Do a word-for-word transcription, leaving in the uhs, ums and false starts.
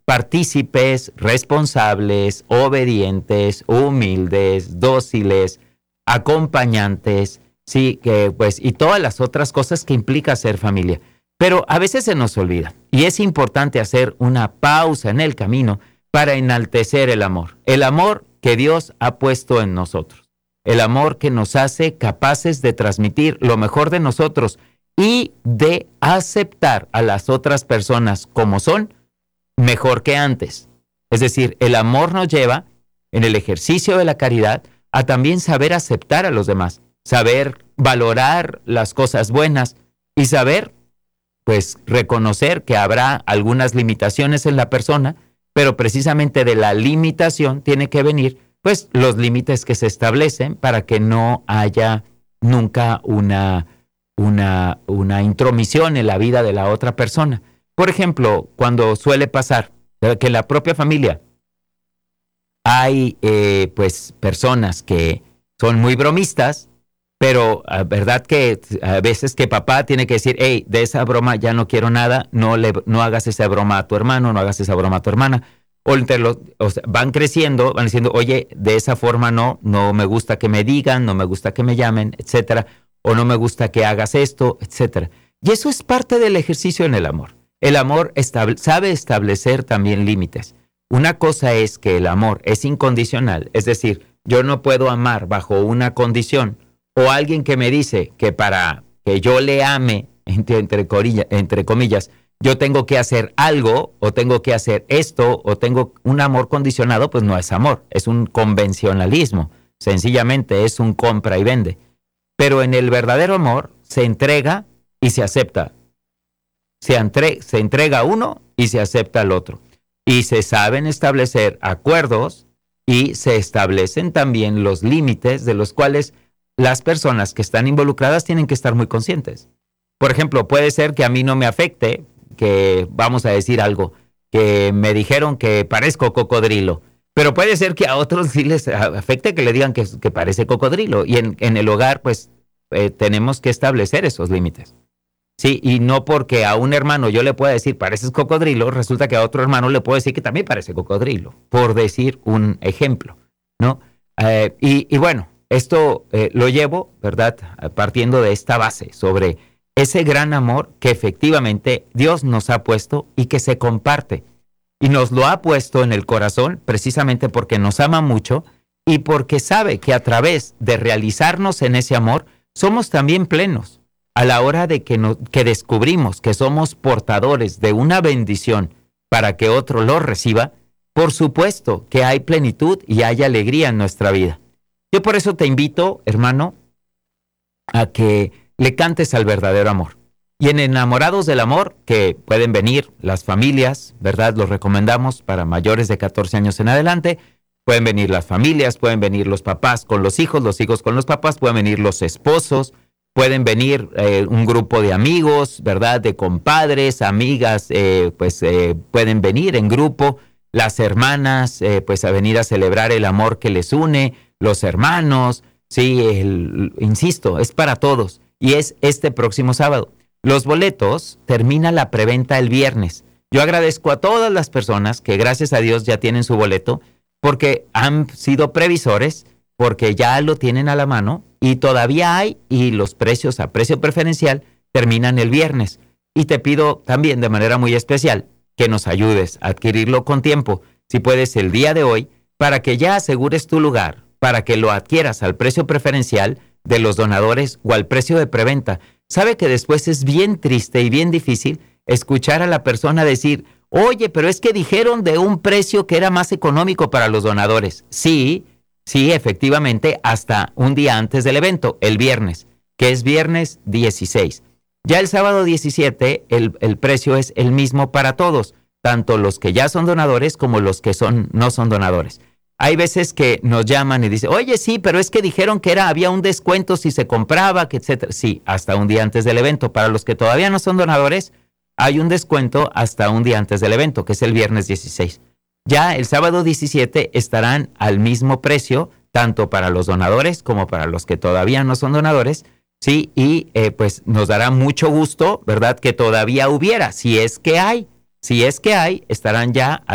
partícipes, responsables, obedientes, humildes, dóciles, acompañantes, sí, que pues, y todas las otras cosas que implica ser familia. Pero a veces se nos olvida y es importante hacer una pausa en el camino para enaltecer el amor. El amor que Dios ha puesto en nosotros. El amor que nos hace capaces de transmitir lo mejor de nosotros y de aceptar a las otras personas como son, mejor que antes. Es decir, el amor nos lleva, en el ejercicio de la caridad, a también saber aceptar a los demás, saber valorar las cosas buenas y saber, pues, reconocer que habrá algunas limitaciones en la persona, pero precisamente de la limitación tiene que venir, pues, los límites que se establecen para que no haya nunca una, una, una intromisión en la vida de la otra persona. Por ejemplo, cuando suele pasar que en la propia familia hay, eh, pues, personas que son muy bromistas, pero uh, verdad que a veces que papá tiene que decir, hey, de esa broma ya no quiero nada, no, le, no hagas esa broma a tu hermano, no hagas esa broma a tu hermana. O, entre los, o sea, van creciendo, van diciendo, oye, de esa forma no, no me gusta que me digan, no me gusta que me llamen, etcétera, o no me gusta que hagas esto, etcétera. Y eso es parte del ejercicio en el amor. El amor estable, sabe establecer también límites. Una cosa es que el amor es incondicional, es decir, yo no puedo amar bajo una condición, o alguien que me dice que para que yo le ame, entre, entre, corilla, entre comillas, yo tengo que hacer algo, o tengo que hacer esto, o tengo un amor condicionado, pues no es amor, es un convencionalismo. Sencillamente es un compra y vende. Pero en el verdadero amor se entrega y se acepta. Se, entre, se entrega uno y se acepta al otro. Y se saben establecer acuerdos y se establecen también los límites de los cuales las personas que están involucradas tienen que estar muy conscientes. Por ejemplo, puede ser que a mí no me afecte, que vamos a decir algo, que me dijeron que parezco cocodrilo, pero puede ser que a otros sí les afecte que le digan que, que parece cocodrilo. Y en, en el hogar, pues, eh, tenemos que establecer esos límites. Sí, y no porque a un hermano yo le pueda decir pareces cocodrilo, resulta que a otro hermano le puedo decir que también parece cocodrilo, por decir un ejemplo, ¿no? Eh, y, y bueno, esto eh, lo llevo, ¿verdad?, partiendo de esta base sobre ese gran amor que efectivamente Dios nos ha puesto y que se comparte. Y nos lo ha puesto en el corazón precisamente porque nos ama mucho y porque sabe que a través de realizarnos en ese amor somos también plenos. A la hora de que, no, que descubrimos que somos portadores de una bendición para que otro lo reciba, por supuesto que hay plenitud y hay alegría en nuestra vida. Yo por eso te invito, hermano, a que le cantes al verdadero amor. Y en Enamorados del Amor, que pueden venir las familias, ¿verdad? Los recomendamos para mayores de catorce años en adelante. Pueden venir las familias, pueden venir los papás con los hijos, los hijos con los papás, pueden venir los esposos, pueden venir eh, un grupo de amigos, ¿verdad? De compadres, amigas, eh, pues eh, pueden venir en grupo. Las hermanas, eh, pues a venir a celebrar el amor que les une, los hermanos, sí, el, insisto, es para todos. Y es este próximo sábado. Los boletos termina la preventa el viernes. Yo agradezco a todas las personas que gracias a Dios ya tienen su boleto porque han sido previsores, porque ya lo tienen a la mano y todavía hay y los precios a precio preferencial terminan el viernes. Y te pido también de manera muy especial que nos ayudes a adquirirlo con tiempo, si puedes el día de hoy, para que ya asegures tu lugar, para que lo adquieras al precio preferencial de los donadores o al precio de preventa. Sabe que después es bien triste y bien difícil escuchar a la persona decir, oye, pero es que dijeron de un precio que era más económico para los donadores. Sí, sí, efectivamente, hasta un día antes del evento, el viernes, que es viernes dieciséis. Ya el sábado diecisiete, el, el precio es el mismo para todos, tanto los que ya son donadores como los que son, no son donadores. Hay veces que nos llaman y dicen, oye, sí, pero es que dijeron que era, había un descuento si se compraba, que etcétera. Sí, hasta un día antes del evento. Para los que todavía no son donadores, hay un descuento hasta un día antes del evento, que es el viernes dieciséis. Ya el sábado diecisiete estarán al mismo precio, tanto para los donadores como para los que todavía no son donadores. Sí, y eh, pues nos dará mucho gusto, ¿verdad?, que todavía hubiera. Si es que hay, si es que hay, estarán ya